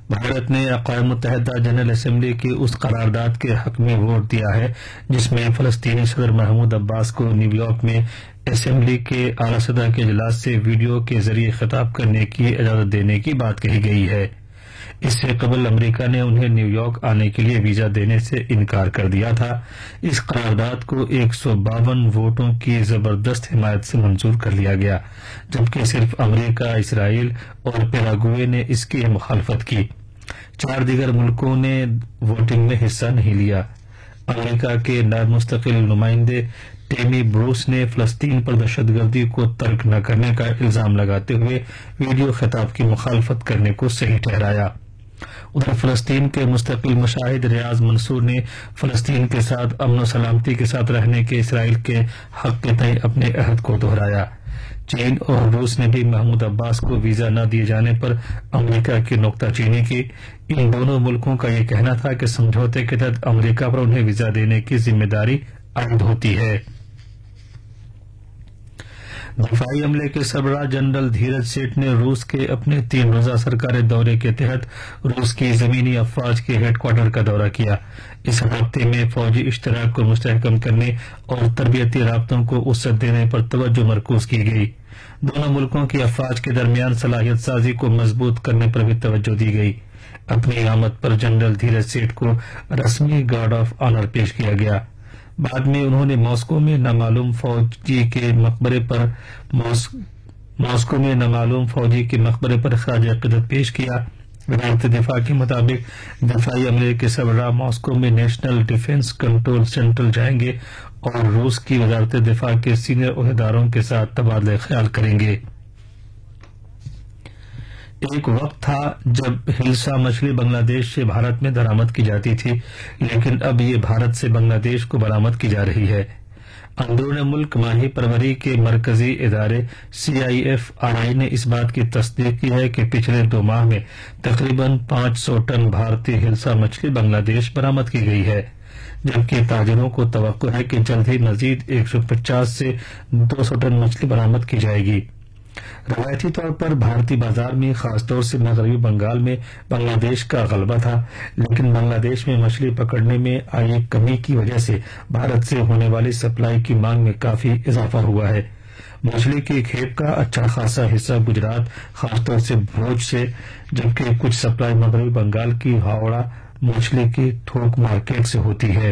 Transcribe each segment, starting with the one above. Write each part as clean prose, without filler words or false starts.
بھارت نے اقوام متحدہ جنرل اسمبلی کی اس قرارداد کے حق میں ووٹ دیا ہے جس میں فلسطینی صدر محمود عباس کو نیو یارک میں اسمبلی کے اعلی سطح کے اجلاس سے ویڈیو کے ذریعے خطاب کرنے کی اجازت دینے کی بات کہی گئی ہے۔ اس سے قبل امریکہ نے انہیں نیو یارک آنے کے لیے ویزا دینے سے انکار کر دیا تھا۔ اس قرارداد کو 152 ووٹوں کی زبردست حمایت سے منظور کر لیا گیا، جبکہ صرف امریکہ، اسرائیل اور پیراگوئے نے اس کی مخالفت کی۔ 4 دیگر ملکوں نے ووٹنگ میں حصہ نہیں لیا۔ امریکہ کے نائب مستقل نمائندے ٹیمی بروس نے فلسطین پر دہشت گردی کو ترک نہ کرنے کا الزام لگاتے ہوئے ویڈیو خطاب کی مخالفت کرنے کو صحیح ٹھہرایا۔ ادھر فلسطین کے مستقل مشاہد ریاض منصور نے فلسطین کے ساتھ امن و سلامتی کے ساتھ رہنے کے اسرائیل کے حق کے تئیں اپنے عہد کو دہرایا۔ چین اور روس نے بھی محمود عباس کو ویزا نہ دیے جانے پر امریکہ کی نکتہ چینی کی۔ ان دونوں ملکوں کا یہ کہنا تھا کہ سمجھوتے کے تحت امریکہ پر انہیں ویزا دینے کی ذمہ داری عائد ہوتی ہے۔ دفاعی عملے کے سربراہ جنرل دھیرج سیٹھ نے روس کے اپنے 3 روزہ سرکاری دورے کے تحت روس کی زمینی افواج کے ہیڈ کوارٹر کا دورہ کیا۔ اس رابطے میں فوجی اشتراک کو مستحکم کرنے اور تربیتی رابطوں کو وسعت دینے پر توجہ مرکوز کی گئی۔ دونوں ملکوں کی افواج کے درمیان صلاحیت سازی کو مضبوط کرنے پر بھی توجہ دی گئی۔ اپنی آمد پر جنرل دھیرج سیٹھ کو رسمی گارڈ آف آنر پیش کیا گیا۔ بعد میں انہوں نے ماسکو میں نامعلوم فوجی کے مقبرے پر خراج عقیدت پیش کیا۔ وزارت دفاع کے مطابق دفاعی عملے کے سربراہ ماسکو میں نیشنل ڈیفنس کنٹرول سینٹر جائیں گے اور روس کی وزارت دفاع کے سینئر عہدیداروں کے ساتھ تبادلہ خیال کریں گے۔ ایک وقت تھا جب ہلسا مچھلی بنگلہ دیش سے بھارت میں درآمد کی جاتی تھی، لیکن اب یہ بھارت سے بنگلہ دیش کو برآمد کی جا رہی ہے۔ اندرون ملک ماہی پروری کے مرکزی ادارے CIFRI نے اس بات کی تصدیق کی ہے کہ پچھلے 2 ماہ میں تقریباً 500 ٹن بھارتی ہلسا مچھلی بنگلہ دیش برآمد کی گئی ہے، جبکہ تاجروں کو توقع ہے کہ جلد ہی مزید 150 سے 200 ٹن مچھلی برآمد کی جائے گی۔ روایتی طور پر بھارتی بازار میں خاص طور سے مغربی بنگال میں بنگلہ دیش کا غلبہ تھا، لیکن بنگلہ دیش میں مچھلی پکڑنے میں آئی کمی کی وجہ سے بھارت سے ہونے والی سپلائی کی مانگ میں کافی اضافہ ہوا ہے۔ مچھلی کی کھیپ کا اچھا خاصا حصہ گجرات، خاص طور سے بھوج سے، جبکہ کچھ سپلائی مغربی بنگال کی ہاوڑا مچھلی کی تھوک مارکیٹ سے ہوتی ہے۔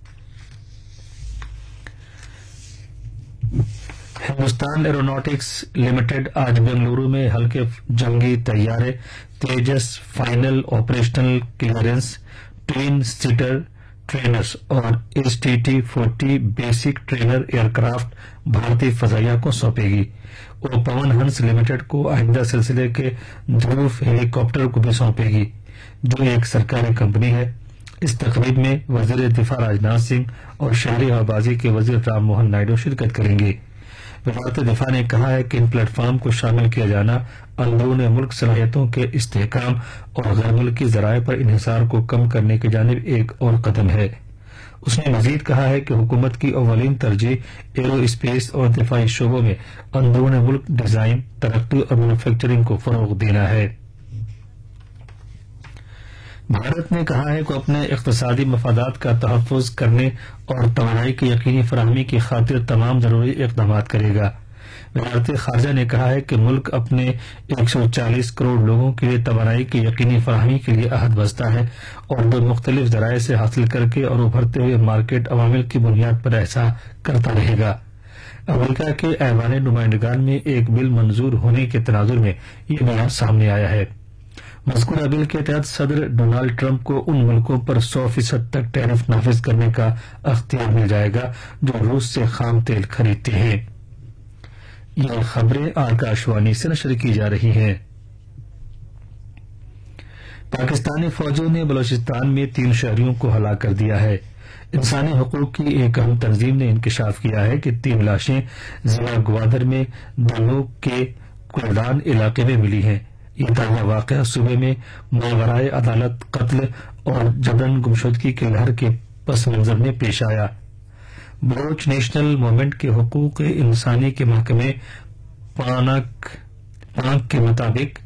ہندوستان ایروناٹکس لمیٹڈ آج بنگلورو میں ہلکے جنگی طیارے Tejas final operational clearance twin seater trainers اور STT-40 basic trainer year craft بھارتی فضائیہ کو سونپے گی۔ وہ پون ہنس لمیٹڈ کو آئندہ سلسلے کے دھروف ہیلی کاپٹر کو بھی سونپے گی، جو ایک سرکاری کمپنی ہے۔ اس تقریب میں وزیر دفاع راجناتھ سنگھ اور شہری ہوابازی کے وزیر رام موہن نائیڈو شرکت کریں گے۔ وزارت دفاع نے کہا ہے کہ ان پلیٹ فارم کو شامل کیا جانا اندرون ملک صلاحیتوں کے استحکام اور غیر ملکی ذرائع پر انحصار کو کم کرنے کی جانب ایک اور قدم ہے۔ اس نے مزید کہا ہے کہ حکومت کی اولین ترجیح ایرو اسپیس اور دفاعی شعبوں میں اندرون ملک ڈیزائن، ترقی اور مینوفیکچرنگ کو فروغ دینا ہے۔ بھارت نے کہا ہے کہ اپنے اقتصادی مفادات کا تحفظ کرنے اور توانائی کی یقینی فراہمی کی خاطر تمام ضروری اقدامات کرے گا۔ وزارت خارجہ نے کہا ہے کہ ملک اپنے 140 کروڑ لوگوں کے لیے توانائی کی یقینی فراہمی کے لیے عہد بستہ ہے اور 2 مختلف ذرائع سے حاصل کر کے اور ابھرتے ہوئے مارکیٹ عوامل کی بنیاد پر ایسا کرتا رہے گا۔ امریکہ کے ایوان نمائندگان میں ایک بل منظور ہونے کے تناظر میں یہ بیان سامنے آیا ہے۔ مذکورہ بل کے تحت صدر ڈونلڈ ٹرمپ کو ان ملکوں پر 100% تک ٹیرف نافذ کرنے کا اختیار مل جائے گا جو روس سے خام تیل خریدتے ہیں۔ یہ خبریں آکاشوانی سے نشر کی جا رہی ہیں۔ پاکستانی فوجیوں نے بلوچستان میں 3 شہریوں کو ہلاک کر دیا ہے۔ انسانی حقوق کی ایک اہم تنظیم نے انکشاف کیا ہے کہ 3 لاشیں ضلع گوادر میں دلوگ کے کلڈان علاقے میں ملی ہیں۔ یہ تازہ واقعہ صوبے میں ماورائے عدالت قتل اور جبرن گمشدگی کی لہر کے پس منظر میں پیش آیا۔ بلوچ نیشنل موومنٹ کے حقوق انسانی کے محکمے پانک کے مطابق